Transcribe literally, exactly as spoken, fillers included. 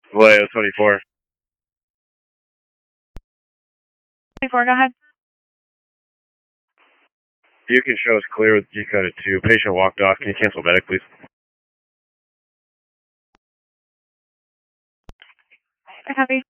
Vallejo twenty-four. twenty-four, go ahead. You can show us clear with G code at two. Patient walked off. Can you cancel medic, please? I copy.